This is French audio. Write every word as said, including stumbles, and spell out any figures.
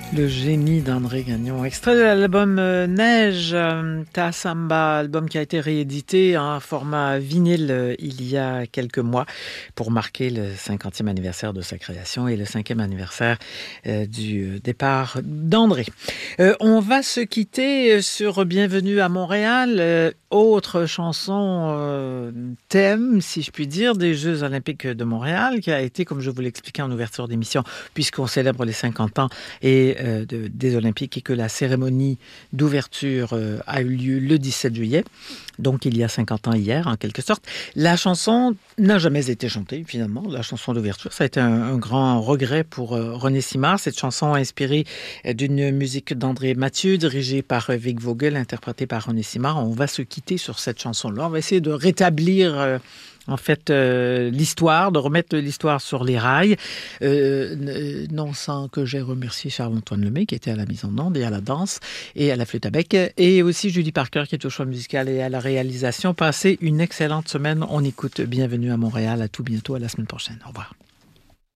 Le génie d'André Gagnon, extrait de l'album euh, Neige, euh, Ta Samba, album qui a été réédité en format vinyle euh, il y a quelques mois pour marquer le cinquantième anniversaire de sa création et le cinquième anniversaire euh, du départ d'André. Euh, on va se quitter sur Bienvenue à Montréal, euh, autre chanson euh, thème, si je puis dire, des Jeux olympiques de Montréal, qui a été, comme je vous l'expliquais en ouverture d'émission, puisqu'on célèbre les cinquante ans et euh, de, des Olympiques et que la cérémonie d'ouverture euh, a eu lieu le dix-sept juillet, donc il y a cinquante ans hier en quelque sorte. La chanson n'a jamais été chantée finalement, la chanson d'ouverture. Ça a été un, un grand regret pour euh, René Simard. Cette chanson inspirée d'une musique d'André Mathieu, dirigée par euh, Vic Vogel, interprétée par René Simard. On va se quitter sur cette chanson-là. On va essayer de rétablir... Euh, en fait, euh, l'histoire, de remettre l'histoire sur les rails. Euh, non sans que j'ai remercié Charles-Antoine Lemay, qui était à la mise en onde et à la danse et à la flûte à bec, et aussi Julie Parker, qui est au choix musical et à la réalisation. Passez une excellente semaine. On écoute Bienvenue à Montréal. À tout bientôt, à la semaine prochaine. Au revoir.